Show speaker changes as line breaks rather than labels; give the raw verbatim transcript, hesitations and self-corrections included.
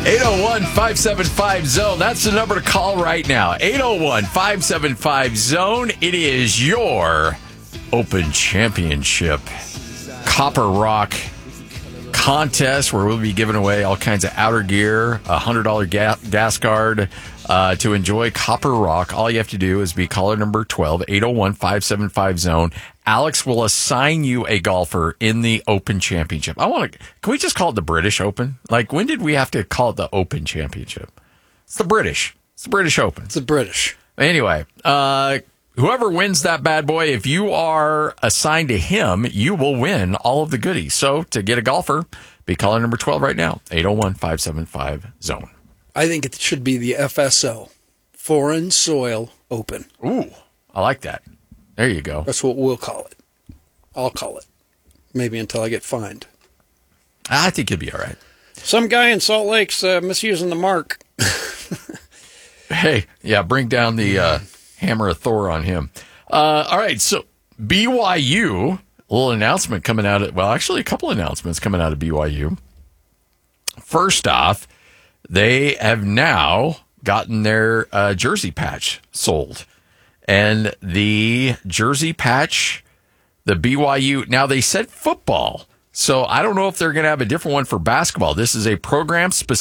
eight oh one, five seven five, zone. That's the number to call right now. eight oh one, five seven five, zone. It is your Open Championship Copper Rock contest where we'll be giving away all kinds of outer gear, a one hundred dollars ga- gas card uh, to enjoy Copper Rock. All you have to do is be caller number twelve, eight oh one, five seven five, zone. Alex will assign you a golfer in the Open Championship. I want to. Can we just call it the British Open? Like, when did we have to call it the Open Championship? It's the British. It's the British Open.
It's the British.
Anyway, uh, whoever wins that bad boy, if you are assigned to him, you will win all of the goodies. So to get a golfer, be caller number twelve right now, eight oh one, five seven five, zone.
I think it should be the F S O, Foreign Soil Open.
Ooh, I like that. There you go.
That's what we'll call it. I'll call it. Maybe until I get fined.
I think you'll be all right.
Some guy in Salt Lake's uh, misusing the mark.
Hey, yeah, bring down the uh, hammer of Thor on him. Uh, all right, so B Y U, a little announcement coming out of, well, actually a couple announcements coming out of B Y U. First off, they have now gotten their uh, jersey patch sold. And the jersey patch, the B Y U, now they said football. So I don't know if they're going to have a different one for basketball. This is a program-specific